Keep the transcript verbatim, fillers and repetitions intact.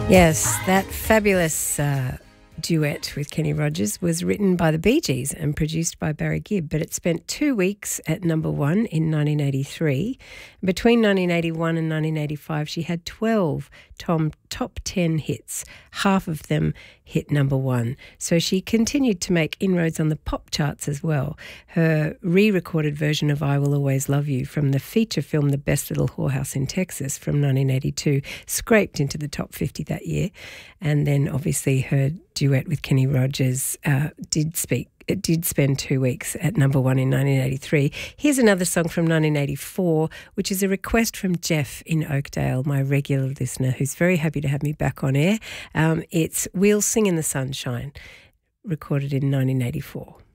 Yes, that fabulous uh, duet with Kenny Rogers was written by the Bee Gees and produced by Barry Gibb, but it spent two weeks at number one in nineteen eighty-three. Between nineteen eighty-one and nineteen eighty-five, she had twelve Tom top ten hits, half of them hit number one. So she continued to make inroads on the pop charts as well. Her re-recorded version of I Will Always Love You from the feature film The Best Little Whorehouse in Texas from nineteen eighty-two scraped into the top fifty that year. And then obviously her duet with Kenny Rogers uh, did speak It did spend two weeks at number one in nineteen eighty-three. Here's another song from nineteen eighty-four, which is a request from Jeff in Oakdale, my regular listener, who's very happy to have me back on air. Um, it's We'll Sing in the Sunshine, recorded in nineteen eighty-four.